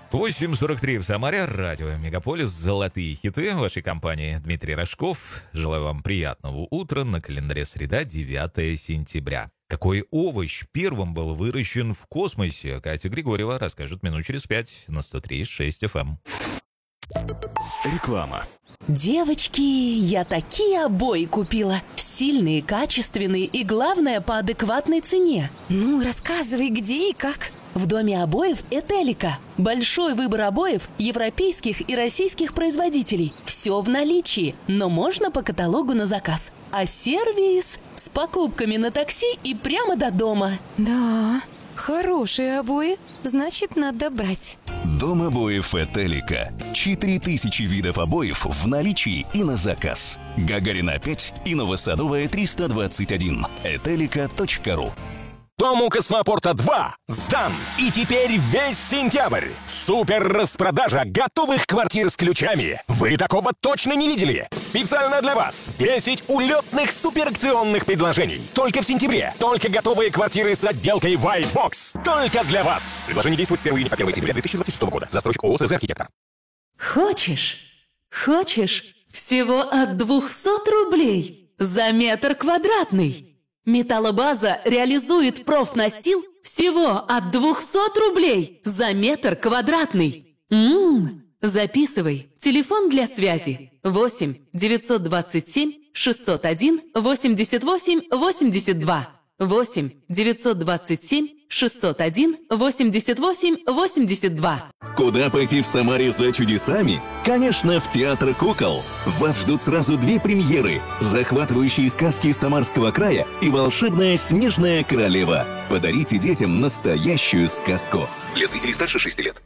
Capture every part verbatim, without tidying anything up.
восемь сорок три в Самаре, радио Мегаполис, золотые хиты вашей компании. Дмитрий Рожков. Желаю вам приятного утра. На календаре среда, девятое сентября. Какой овощ первым был выращен в космосе? Катя Григорьева расскажет минут через пять на сто три и шесть эф эм. Реклама. Девочки, я такие обои купила. Стильные, качественные и, главное, по адекватной цене. Ну, рассказывай, где и как. В доме обоев «Этелика». Большой выбор обоев европейских и российских производителей. Все в наличии, но можно по каталогу на заказ. А сервис с покупками на такси и прямо до дома. Да, хорошие обои, значит, надо брать. Дом обоев «Этелика». четыре тысячи видов обоев в наличии и на заказ. Гагарина пять и Новосадовая триста двадцать один. этелика точка ру. Дом у Космопорта два сдан. И теперь весь сентябрь. Супер распродажа готовых квартир с ключами. Вы такого точно не видели. Специально для вас десять улетных суперакционных предложений. Только в сентябре. Только готовые квартиры с отделкой White Box. Только для вас. Предложение действует с первого июня по первое сентября две тысячи двадцать шестого года. Застройщик ООО «СЗ Архитектор». Хочешь? Хочешь? Всего от двухсот рублей за метр квадратный. Металлобаза реализует профнастил всего от двухсот рублей за метр квадратный. Ммм, записывай. Телефон для связи восемь девятьсот двадцать семь шестьсот один восемьдесят восемь восемьдесят два. восемь девятьсот двадцать семь шестьсот один восемьдесят восемь восемьдесят два. Куда пойти в Самаре за чудесами? Конечно, в Театр кукол. Вас ждут сразу две премьеры: захватывающие сказки Самарского края и волшебная Снежная королева. Подарите детям настоящую сказку. Для зрителей старше шести лет.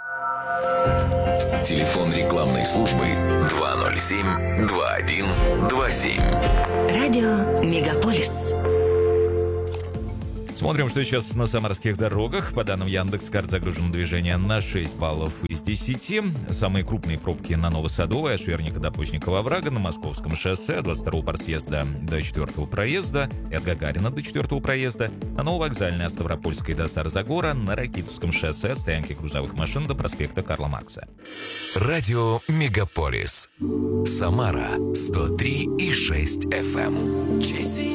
Телефон рекламной службы два ноль семь два один два семь. Радио Мегаполис. Смотрим, что сейчас на самарских дорогах. По данным Яндекс.Карт, загружено движение на шесть баллов из десяти. Самые крупные пробки на Новосадовой, от Шверника до Постникова оврага, на Московском шоссе, от двадцать второго парсъезда до четвертого проезда, и от Гагарина до четвертого проезда, на Нововокзальной от Ставропольской до Старозагора, на Ракитовском шоссе от стоянки грузовых машин до проспекта Карла Маркса. Радио Мегаполис. Самара сто три и шесть эф эм.